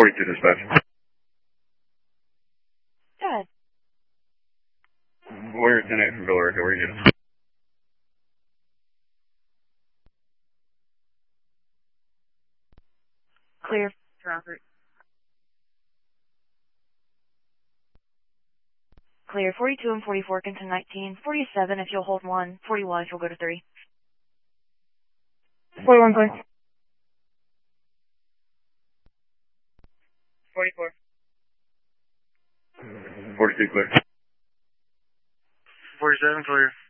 42 dispatch. Go ahead. Warrior 10-8 from Villa Rica, where are you getting? Clear traffic. Clear 42 and 44, continue 19. 47 if you'll hold 1. 41 if you'll go to 3. 41 clear. 44. 42 clear. 47 clear.